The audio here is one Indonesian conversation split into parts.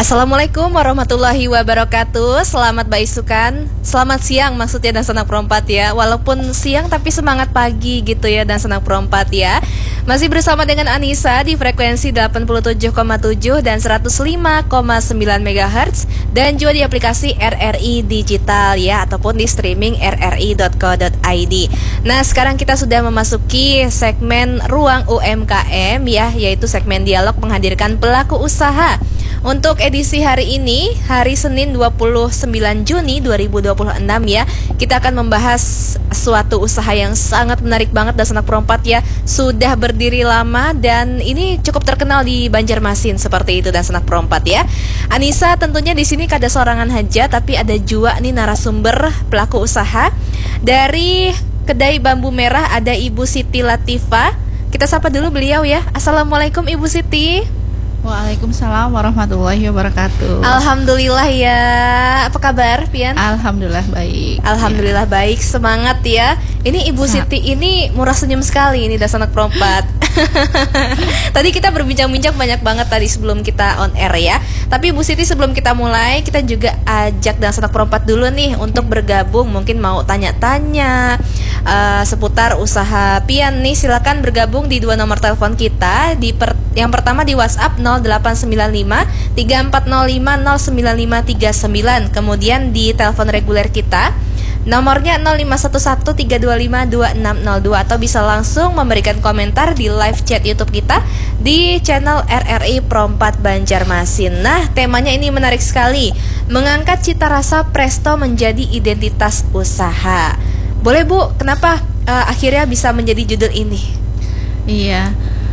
Assalamualaikum warahmatullahi wabarakatuh. Selamat baisukan. Selamat siang maksudnya dan senang perempat ya. Walaupun siang tapi semangat pagi gitu ya dan senang perempat ya. Masih bersama dengan Anissa di frekuensi 87,7 dan 105,9 MHz dan juga di aplikasi RRI Digital ya ataupun di streaming rri.co.id. Nah, sekarang kita sudah memasuki segmen Ruang UMKM ya, yaitu segmen dialog menghadirkan pelaku usaha. Untuk edisi hari ini, hari Senin 29 Juni 2026 ya, kita akan membahas suatu usaha yang sangat menarik banget dan senang perompat ya. Sudah berdiri lama dan ini cukup terkenal di Banjarmasin seperti itu dan senang perompat ya. Anissa tentunya di sini kada sorangan aja, tapi ada juga nih narasumber pelaku usaha. Dari Kedai Bambu Merah ada Ibu Siti Latifah. Kita sapa dulu beliau ya. Assalamualaikum Ibu Siti. Waalaikumsalam warahmatullahi wabarakatuh. Alhamdulillah ya. Apa kabar, Pian? Alhamdulillah baik. Alhamdulillah baik. Semangat ya. Ini Ibu Siti ini murah senyum sekali ini dasar anak perompat. Tadi kita berbincang-bincang banyak banget tadi sebelum kita on air ya. Tapi Ibu Siti sebelum kita mulai, kita juga ajak dasar anak perompat dulu nih untuk bergabung. Mungkin mau tanya-tanya seputar usaha Pian nih. Silakan bergabung di dua nomor telepon kita. Yang pertama di WhatsApp 0895 3405 09539. Kemudian di telepon reguler kita nomornya 0511 325 2602 atau bisa langsung memberikan komentar di live chat YouTube kita di channel RRI Perompat Banjarmasin. Nah, temanya ini menarik sekali. Mengangkat cita rasa Presto menjadi identitas usaha. Boleh Bu, kenapa akhirnya bisa menjadi judul ini? Iya,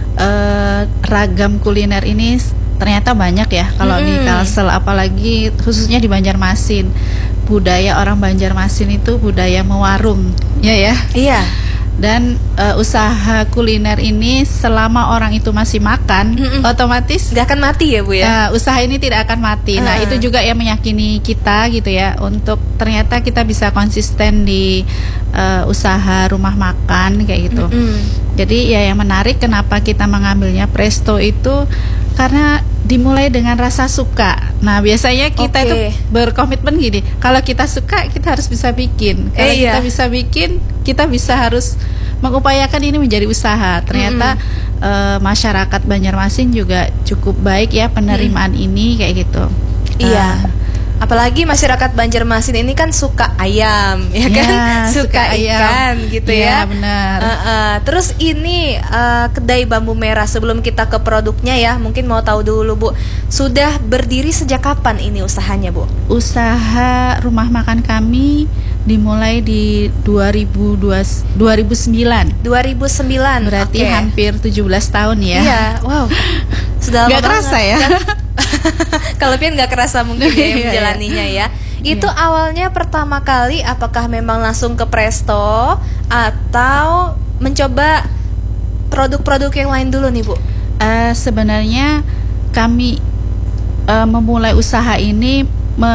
ragam kuliner ini ternyata banyak ya kalau di Kalsel, apalagi khususnya di Banjarmasin. Budaya orang Banjarmasin itu budaya mewarung, ya. Iya. Dan usaha kuliner ini selama orang itu masih makan, otomatis nggak akan mati ya Bu ya. Usaha ini tidak akan mati. Nah, itu juga yang meyakini kita gitu ya, untuk ternyata kita bisa konsisten di usaha rumah makan kayak gitu. Jadi ya yang menarik kenapa kita mengambilnya Presto itu karena dimulai dengan rasa suka. Nah, biasanya kita itu berkomitmen gini, kalau kita suka kita harus bisa bikin. Kalau kita bisa bikin, kita bisa harus mengupayakan ini menjadi usaha. Ternyata masyarakat Banjarmasin juga cukup baik ya penerimaan ini kayak gitu. Iya. Apalagi masyarakat Banjarmasin ini kan suka ayam, ya kan? Suka ikan ayam, gitu ya. Benar. Terus ini Kedai Bambu Merah, sebelum kita ke produknya ya, mungkin mau tahu dulu Bu, sudah berdiri sejak kapan ini usahanya Bu? Usaha rumah makan kami dimulai di 2009. 2009. Berarti hampir 17 tahun ya. Iya, wow. Sudah lama banget. Gak kerasa ya. Kan? Kalau Pian nggak kerasa mungkin ya menjalaninya ya. Itu awalnya pertama kali apakah memang langsung ke Presto atau mencoba produk-produk yang lain dulu nih Bu? Sebenarnya kami memulai usaha ini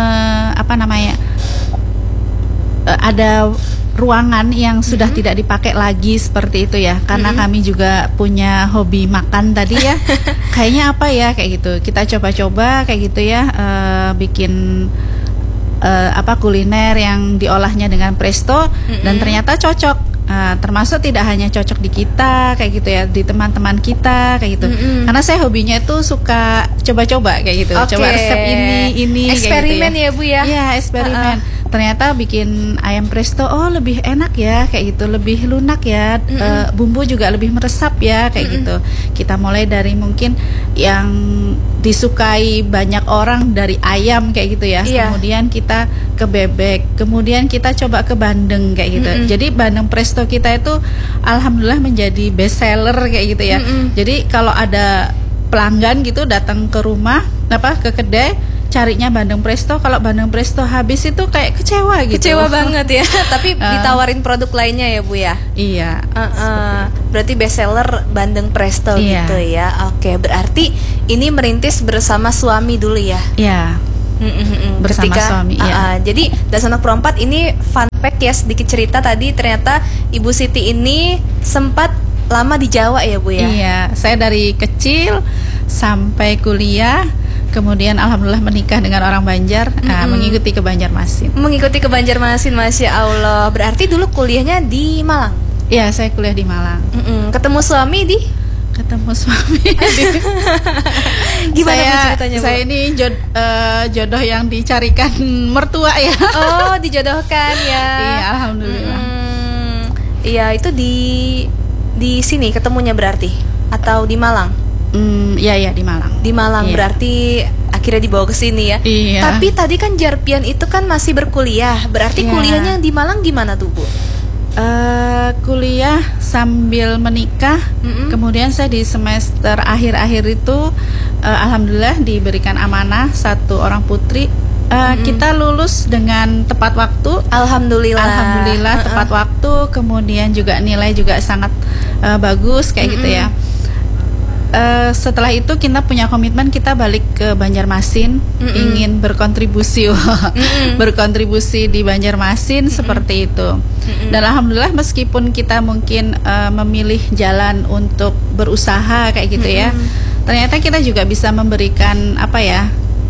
ada ruangan yang sudah tidak dipakai lagi seperti itu ya, karena kami juga punya hobi makan tadi ya. Kayaknya apa ya kayak gitu, kita coba-coba kayak gitu ya, bikin kuliner yang diolahnya dengan Presto dan ternyata cocok. Termasuk tidak hanya cocok di kita kayak gitu ya, di teman-teman kita kayak gitu. Karena saya hobinya itu suka coba-coba kayak gitu. Coba resep ini eksperimen kayak gitu ya Bu ya. Iya, eksperimen. Ternyata bikin ayam Presto lebih enak ya kayak gitu, lebih lunak ya, bumbu juga lebih meresap ya kayak gitu. Kita mulai dari mungkin yang disukai banyak orang dari ayam kayak gitu ya. Kemudian kita ke bebek, kemudian kita coba ke bandeng kayak gitu. Jadi bandeng Presto kita itu alhamdulillah menjadi best seller kayak gitu ya. Jadi kalau ada pelanggan gitu datang ke rumah ke kedai carinya bandeng Presto, kalau bandeng Presto habis itu kayak kecewa gitu. Kecewa banget ya. Tapi ditawarin produk lainnya ya Bu ya. Iya. Berarti best seller bandeng Presto gitu ya. Oke, berarti ini merintis bersama suami dulu ya. Iya. Bersama suami. Jadi dasar anak perempat ini fun fact ya, sedikit cerita tadi, ternyata Ibu Siti ini sempat lama di Jawa ya Bu ya. Iya, saya dari kecil sampai kuliah kemudian alhamdulillah menikah dengan orang Banjar, mengikuti ke Banjarmasin. Mengikuti ke Banjarmasin, Masya Allah. Berarti dulu kuliahnya di Malang? Iya, saya kuliah di Malang. Ketemu suami di? Ketemu suami Gimana ceritanya, Bu? Saya ini jodoh yang dicarikan mertua ya. Oh, dijodohkan ya. Iya, alhamdulillah. Iya, itu di sini ketemunya berarti atau di Malang? Iya di Malang. Di Malang, berarti akhirnya dibawa ke sini ya. Iya. Tapi tadi kan Jarpian itu kan masih berkuliah. Berarti kuliahnya di Malang gimana tuh, Bu? Kuliah sambil menikah. Kemudian saya di semester akhir-akhir itu alhamdulillah diberikan amanah satu orang putri. Kita lulus dengan tepat waktu. Alhamdulillah tepat waktu. Kemudian juga nilai juga sangat bagus kayak gitu ya. Setelah itu kita punya komitmen kita balik ke Banjarmasin, ingin berkontribusi berkontribusi di Banjarmasin seperti itu. Dan alhamdulillah meskipun kita mungkin memilih jalan untuk berusaha kayak gitu ya, ternyata kita juga bisa memberikan apa ya,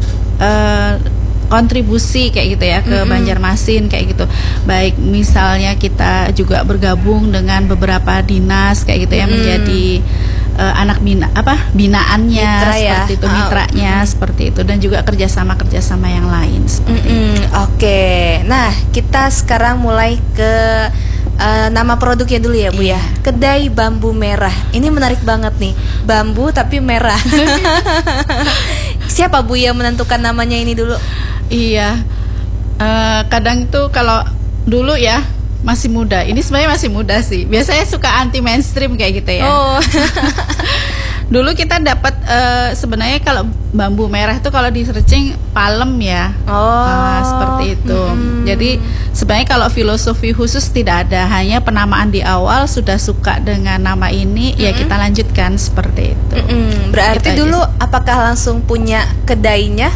kontribusi kayak gitu ya ke Banjarmasin kayak gitu. Baik misalnya kita juga bergabung dengan beberapa dinas kayak gitu ya, menjadi anak binaannya mitra seperti itu, mitranya seperti itu, dan juga kerjasama yang lain seperti itu. Oke. Nah, kita sekarang mulai ke nama produknya dulu ya, Bu ya. Kedai Bambu Merah. Ini menarik banget nih. Bambu tapi merah. Siapa, Bu, yang menentukan namanya ini dulu? Iya. Kadang tuh kalau dulu ya masih muda. Ini sebenarnya masih muda sih. Biasanya suka anti mainstream kayak gitu ya. Oh. Dulu kita dapat sebenarnya kalau bambu merah itu kalau di searching palem ya. Seperti itu. Jadi sebenarnya kalau filosofi khusus tidak ada, hanya penamaan di awal sudah suka dengan nama ini, ya kita lanjutkan seperti itu. Berarti Gitu dulu apakah langsung punya kedainya?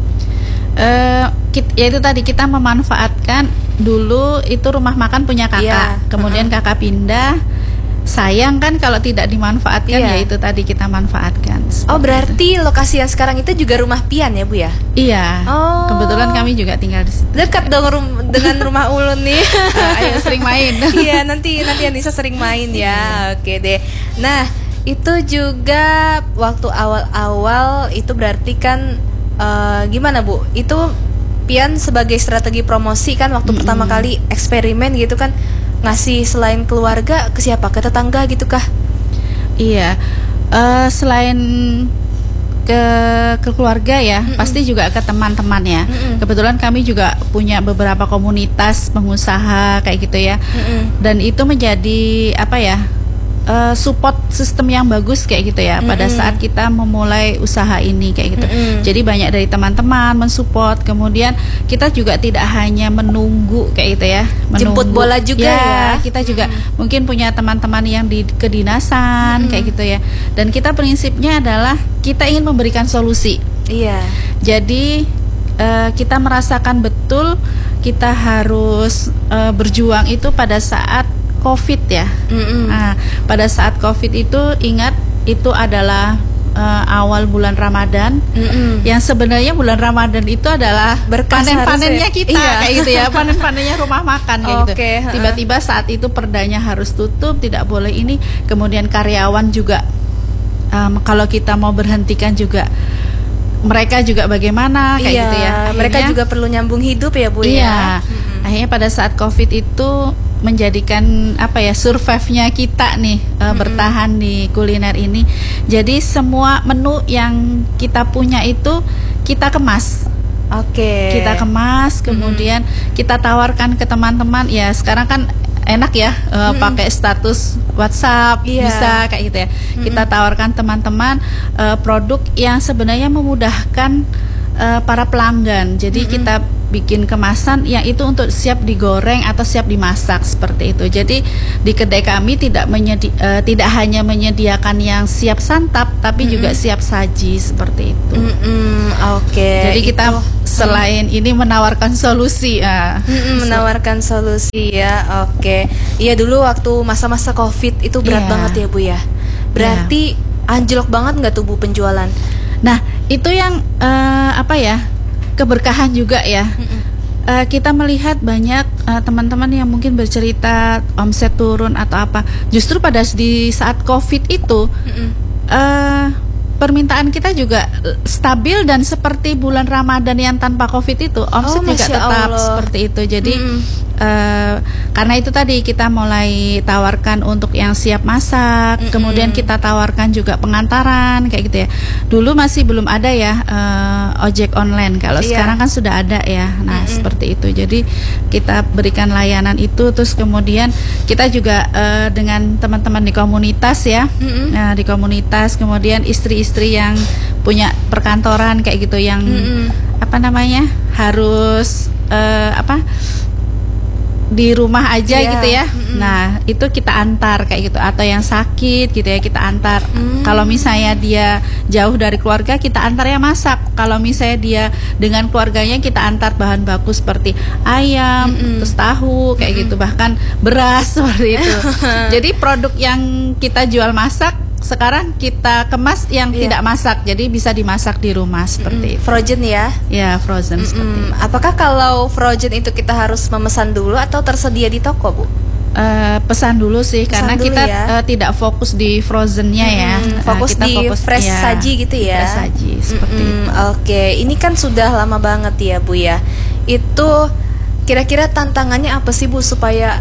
Ya itu tadi kita memanfaatkan dulu itu rumah makan punya kakak, kemudian kakak pindah. Sayang kan kalau tidak dimanfaatkan, ya itu tadi kita manfaatkan. Oh, berarti lokasi yang sekarang itu juga rumah Pian ya, Bu ya? Iya. Kebetulan kami juga tinggal di situ. Dekat dong dengan rumah Ulun nih. Ayo sering main. Iya, nanti Anissa sering main ya. Oke deh. Nah, itu juga waktu awal-awal itu berarti kan gimana, Bu? Itu Pian sebagai strategi promosi kan waktu pertama kali eksperimen gitu kan, ngasih selain keluarga ke siapa? Ke tetangga gitu kah? Iya. Selain ke keluarga ya, pasti juga ke teman-teman ya. Kebetulan kami juga punya beberapa komunitas pengusaha kayak gitu ya. Dan itu menjadi apa ya? Support sistem yang bagus kayak gitu ya pada saat kita memulai usaha ini kayak gitu. Jadi banyak dari teman-teman mensupport, kemudian kita juga tidak hanya menunggu kayak gitu ya, jemput bola juga ya. Kita juga mungkin punya teman-teman yang di kedinasan kayak gitu ya. Dan kita prinsipnya adalah kita ingin memberikan solusi. Iya. Jadi kita merasakan betul kita harus berjuang itu pada saat COVID ya. Nah, pada saat COVID itu ingat itu adalah awal bulan Ramadan. Yang sebenarnya bulan Ramadan itu adalah panen-panennya kita kayak gitu ya, panen-panennya rumah makan kayak gitu. Tiba-tiba saat itu perdanya harus tutup, tidak boleh ini. Kemudian karyawan juga kalau kita mau berhentikan juga mereka juga bagaimana kayak gitu ya. Akhirnya, mereka juga perlu nyambung hidup ya, Bu ya. Akhirnya pada saat COVID itu menjadikan apa ya, survive-nya kita nih bertahan di kuliner ini. Jadi semua menu yang kita punya itu kita kemas. Kita kemas, kemudian kita tawarkan ke teman-teman. Ya sekarang kan enak ya pakai status WhatsApp bisa kayak gitu ya. Kita tawarkan teman-teman produk yang sebenarnya memudahkan para pelanggan. Jadi kita bikin kemasan yang itu untuk siap digoreng atau siap dimasak seperti itu. Jadi di kedai kami tidak hanya menyediakan yang siap santap, tapi juga siap saji seperti itu. Jadi kita selain ini menawarkan solusi menawarkan solusi ya. Iya, dulu waktu masa-masa COVID itu berat banget ya, Bu ya. Berarti anjlok banget nggak tuh, Bu, penjualan? Nah, itu yang keberkahan juga ya. Kita melihat banyak teman-teman yang mungkin bercerita omset turun atau apa. Justru pada di saat COVID itu permintaan kita juga stabil dan seperti bulan Ramadan yang tanpa COVID itu omset juga tetap seperti itu. Jadi karena itu tadi kita mulai tawarkan untuk yang siap masak, kemudian kita tawarkan juga pengantaran kayak gitu ya. Dulu masih belum ada ya ojek online, kalau sekarang kan sudah ada ya. Nah seperti itu. Jadi kita berikan layanan itu, terus kemudian kita juga dengan teman-teman di komunitas ya, nah, di komunitas, kemudian istri-istri yang punya perkantoran kayak gitu yang harus di rumah aja gitu ya. Nah, itu kita antar kayak gitu, atau yang sakit gitu ya kita antar. Kalau misalnya dia jauh dari keluarga, kita antar ya masak. Kalau misalnya dia dengan keluarganya, kita antar bahan baku seperti ayam, terus tahu kayak gitu, bahkan beras seperti itu. Jadi produk yang kita jual masak sekarang kita kemas yang tidak masak, jadi bisa dimasak di rumah seperti itu. Frozen ya? Ya, frozen seperti itu. Apakah kalau frozen itu kita harus memesan dulu atau tersedia di toko, Bu? Pesan dulu sih, karena dulu kita ya. Tidak fokus di frozennya ya. Fokus kita di fresh saji gitu ya. Fresh saji seperti itu. Oke, ini kan sudah lama banget ya, Bu ya. Itu kira-kira tantangannya apa sih, Bu, supaya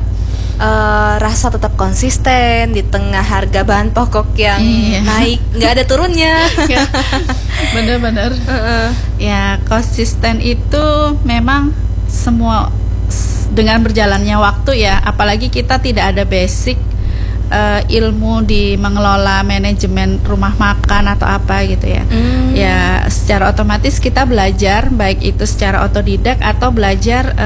rasa tetap konsisten di tengah harga bahan pokok yang naik, nggak ada turunnya. Bener-bener. Ya, konsisten itu memang semua dengan berjalannya waktu ya. Apalagi kita tidak ada basic ilmu di mengelola manajemen rumah makan atau apa gitu ya. Ya, secara otomatis kita belajar, baik itu secara otodidak atau belajar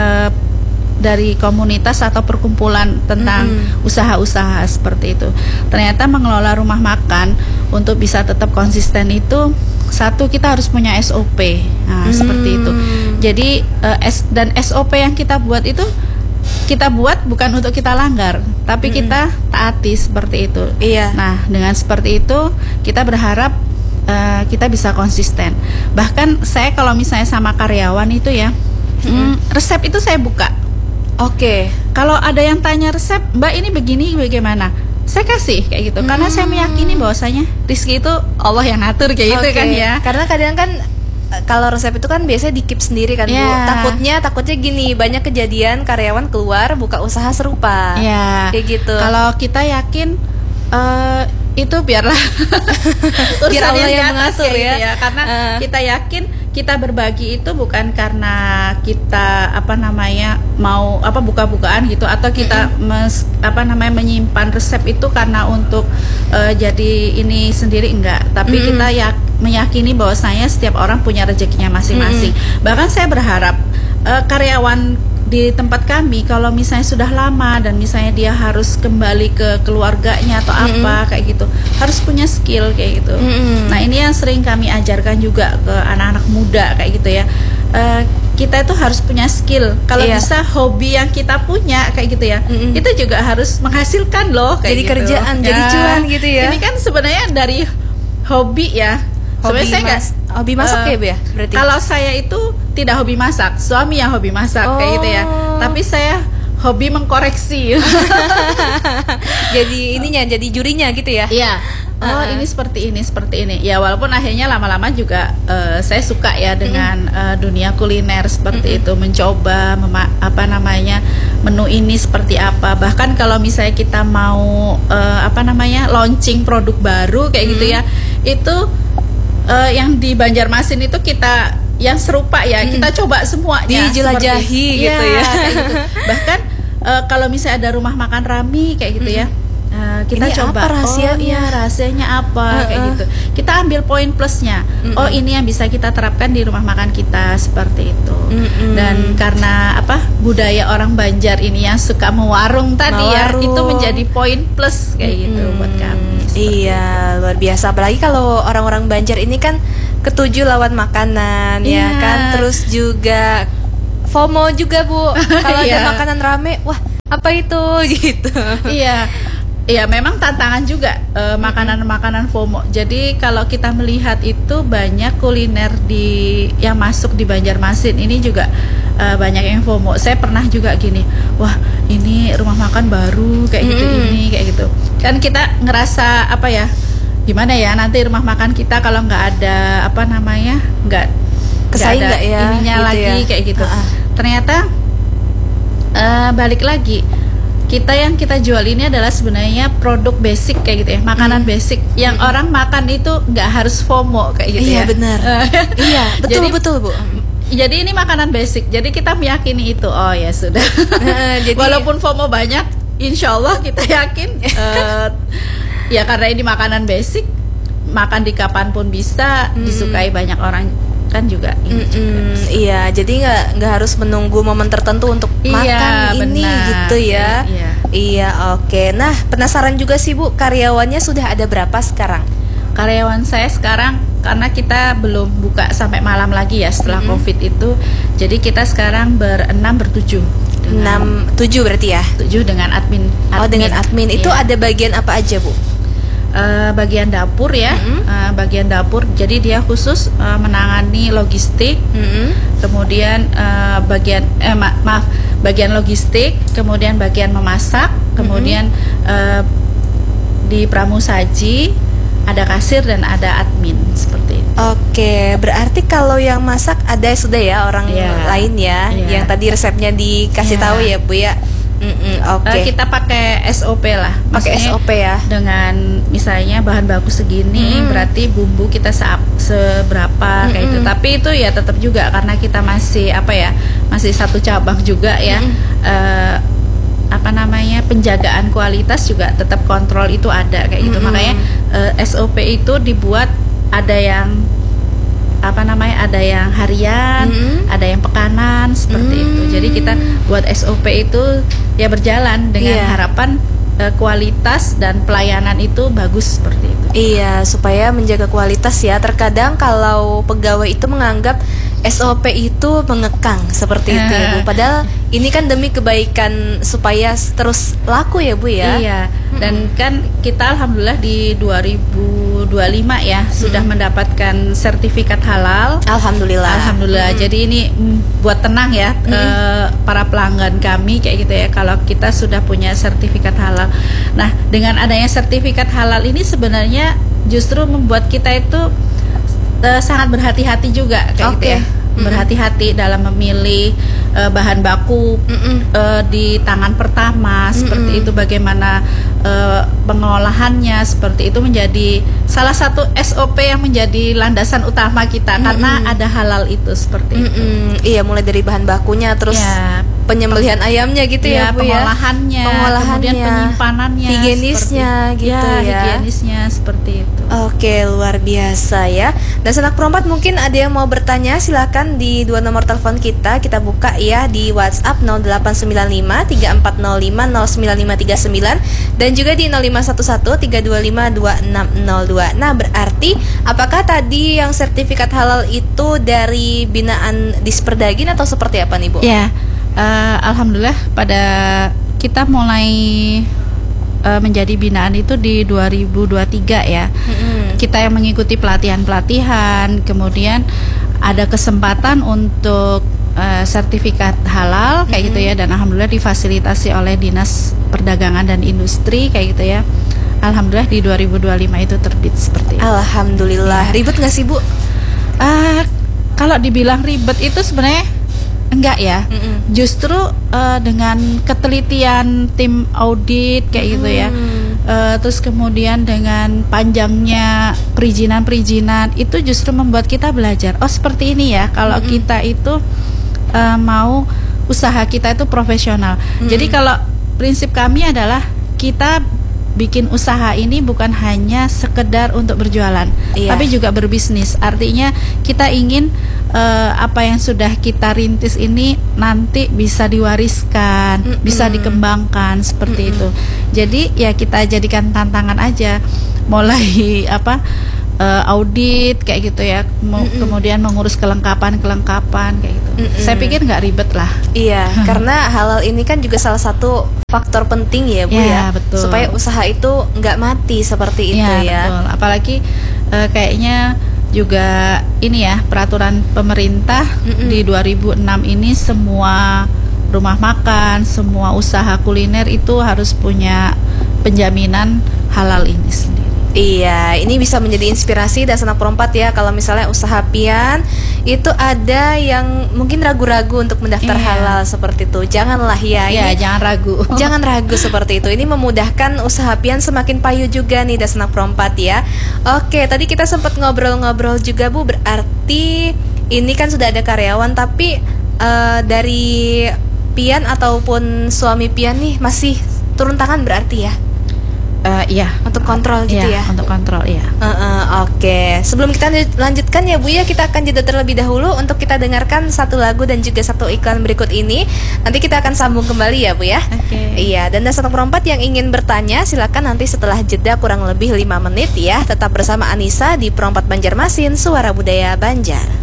dari komunitas atau perkumpulan tentang usaha-usaha seperti itu. Ternyata mengelola rumah makan untuk bisa tetap konsisten itu, satu, kita harus punya SOP. Nah, seperti itu. Jadi dan SOP yang kita buat itu, kita buat bukan untuk kita langgar, tapi kita taati seperti itu. Iya. Nah, dengan seperti itu kita berharap kita bisa konsisten. Bahkan saya kalau misalnya sama karyawan itu ya, resep itu saya buka. Oke. Kalau ada yang tanya resep, Mbak ini begini bagaimana? Saya kasih kayak gitu, karena saya meyakini bahwasanya rezeki itu Allah yang ngatur kayak gitu kan ya. Karena kadang kan kalau resep itu kan biasanya di-keep sendiri kan, Bu. Takutnya gini, banyak kejadian karyawan keluar buka usaha serupa. Kayak gitu. Kalau kita yakin itu biarlah biar Allah yang mengatur ya. Gitu ya. Karena kita yakin kita berbagi itu bukan karena kita mau buka-bukaan gitu, atau kita menyimpan resep itu karena untuk jadi ini sendiri, enggak. Tapi kita meyakini bahwasanya setiap orang punya rezekinya masing-masing. Bahkan saya berharap karyawan di tempat kami kalau misalnya sudah lama dan misalnya dia harus kembali ke keluarganya atau apa kayak gitu, harus punya skill kayak gitu. Nah, ini yang sering kami ajarkan juga ke anak-anak muda kayak gitu ya. Kita itu harus punya skill. Kalau bisa hobi yang kita punya kayak gitu ya, itu juga harus menghasilkan loh kayak jadi gitu. kerjaan, jadi cuan gitu ya. Ini kan sebenarnya dari hobi ya. Hobi masak ya, Bu ya? Berarti kalau saya itu tidak hobi masak, suami yang hobi masak kayak gitu ya. Tapi saya hobi mengkoreksi. jadi jurinya gitu ya. Iya. Ini seperti ini. Ya, walaupun akhirnya lama-lama juga saya suka ya dengan dunia kuliner seperti itu, mencoba menu ini seperti apa. Bahkan kalau misalnya kita mau launching produk baru kayak gitu ya, itu yang di Banjarmasin itu kita yang serupa ya, kita coba semuanya, dijelajahi gitu ya. Kayak gitu. Bahkan kalau misalnya ada rumah makan Rami kayak gitu ya, kita ini coba apa rahasianya? Rahasianya apa kayak gitu. Kita ambil poin plusnya. Ini yang bisa kita terapkan di rumah makan kita seperti itu. Dan karena budaya orang Banjar ini yang suka mewarung tadi ya, itu menjadi poin plus kayak gitu buat kami. Iya, luar biasa. Apalagi kalau orang-orang Banjar ini kan ketujuh lawan makanan ya kan. Terus juga FOMO juga, Bu. Kalau ada makanan rame, wah apa itu gitu. Iya. Ya memang tantangan juga makanan-makanan FOMO. Jadi kalau kita melihat itu banyak kuliner yang masuk di Banjarmasin ini juga banyak yang FOMO. Saya pernah juga gini, wah ini rumah makan baru kayak gitu ini kayak gitu. Kan kita ngerasa apa ya? Gimana ya nanti rumah makan kita kalau nggak ada apa namanya nggak kesaing ada nggak ya ininya gitu lagi ya. kayak gitu. Ternyata balik lagi. Yang kita jual ini adalah sebenarnya produk basic kayak gitu ya, makanan basic yang orang makan itu nggak harus FOMO kayak gitu Iya ya. benar. Iya betul Jadi- betul Bu. Jadi ini makanan basic. Jadi kita meyakini itu. Oh ya sudah. Jadi Walaupun FOMO banyak, insya Allah kita yakin. Ya karena ini makanan basic, makan di kapanpun bisa, disukai banyak orang kan juga. Ini juga. iya, jadi nggak harus menunggu momen tertentu untuk Iya, makan ini benar. gitu ya. Iya. Iya, oke. Nah, penasaran juga sih Bu, karyawannya sudah ada berapa sekarang? Karyawan saya sekarang karena kita belum buka sampai malam lagi ya setelah COVID itu, jadi kita sekarang bertujuh. 7 berarti ya? 7 dengan admin. Oh, dengan admin. Itu Iya. ada bagian apa aja Bu? Bagian dapur ya, bagian dapur. Jadi dia khusus menangani logistik, kemudian bagian logistik, kemudian bagian memasak, kemudian di pramusaji ada kasir dan ada admin seperti itu. Oke, berarti kalau yang masak ada sudah ya orang Iya. lain ya, Iya. yang tadi resepnya dikasih Iya. tahu ya Bu ya. Oke. Kita pakai SOP lah, Pakai maksudnya SOP ya. dengan misalnya bahan baku segini, berarti bumbu kita seberapa kayak itu. Tapi itu ya tetap juga karena kita masih masih satu cabang juga ya. Penjagaan kualitas juga tetap kontrol itu ada kayak gitu. Makanya SOP itu dibuat ada yang ada yang harian, ada yang pekanan seperti itu. Jadi kita buat SOP itu ya berjalan dengan Iya. harapan kualitas dan pelayanan itu bagus seperti itu. Iya, supaya menjaga kualitas ya. Terkadang kalau pegawai itu menganggap SOP itu mengekang seperti itu ya Bu. Padahal ini kan demi kebaikan supaya terus laku ya Bu ya. Iya. Dan kan kita alhamdulillah di 2025 ya sudah mendapatkan sertifikat halal. Alhamdulillah. Alhamdulillah. Jadi ini buat tenang ya para pelanggan kami kayak gitu ya. Kalau kita sudah punya sertifikat halal. Nah, dengan adanya sertifikat halal ini sebenarnya justru membuat kita itu sangat berhati-hati juga kayak gitu ya. Berhati-hati dalam memilih bahan baku di tangan pertama seperti itu, bagaimana pengolahannya seperti itu menjadi salah satu SOP yang menjadi landasan utama kita karena ada halal itu seperti itu. Iya, mulai dari bahan bakunya terus Ya, penyembelihan ayamnya gitu ya Bu ya. pengolahannya, Pengolahannya, kemudian penyimpanannya, higienisnya seperti- gitu ya. higienisnya seperti itu. Oke, luar biasa ya. Dan Sanak Perompat mungkin ada yang mau bertanya, silakan di 2 nomor telepon kita buka ya di WhatsApp 0895 3405 09539 dan juga di 0511 325 2602. Nah, berarti apakah tadi yang sertifikat halal itu dari binaan Disperdagin atau seperti apa nih Bu? Ya, alhamdulillah pada kita mulai menjadi binaan itu di 2023 ya. Kita yang mengikuti pelatihan-pelatihan, kemudian ada kesempatan untuk sertifikat halal kayak gitu ya, dan alhamdulillah difasilitasi oleh Dinas Perdagangan dan Industri kayak gitu ya. Alhamdulillah di 2025 itu terbit seperti itu. Alhamdulillah. Ribet nggak sih Bu? Kalau dibilang ribet itu sebenarnya enggak ya. Justru dengan ketelitian tim audit kayak gitu ya. Terus kemudian dengan panjangnya perizinan itu justru membuat kita belajar. Oh, seperti ini ya. Kalau kita itu mau usaha kita itu profesional. Jadi kalau prinsip kami adalah kita bikin usaha ini bukan hanya sekedar untuk berjualan, tapi juga berbisnis. Artinya kita ingin apa yang sudah kita rintis ini nanti bisa diwariskan, bisa dikembangkan seperti itu. Jadi ya kita jadikan tantangan aja, mulai audit kayak gitu ya, kemudian mengurus kelengkapan kayak gitu. Saya pikir nggak ribet lah. Iya, karena halal ini kan juga salah satu faktor penting ya Bu ya, betul. supaya usaha itu nggak mati seperti itu ya. Betul. Apalagi kayaknya juga ini ya, peraturan pemerintah di 2006 ini semua rumah makan, semua usaha kuliner itu harus punya penjaminan halal ini sendiri. Iya, ini bisa menjadi inspirasi dan sanak perompat ya. Kalau misalnya usaha pian itu ada yang mungkin ragu-ragu untuk mendaftar halal seperti itu, janganlah ya. Iya, ini jangan ragu. Jangan ragu seperti itu. Ini memudahkan usaha pian semakin payu juga nih dan sanak perompat ya. Oke, tadi kita sempat ngobrol-ngobrol juga Bu. Berarti ini kan sudah ada karyawan, tapi dari pian ataupun suami pian nih masih turun tangan berarti ya? Iya. Untuk kontrol gitu ya? Untuk kontrol, iya. Oke. Sebelum kita lanjutkan ya Bu ya, kita akan jeda terlebih dahulu untuk kita dengarkan satu lagu dan juga satu iklan berikut ini. Nanti kita akan sambung kembali ya Bu ya. Oke. Iya, dan sanak perompat yang ingin bertanya silakan nanti setelah jeda kurang lebih 5 menit ya. Tetap bersama Anissa di Perompat Banjarmasin, Suara Budaya Banjar.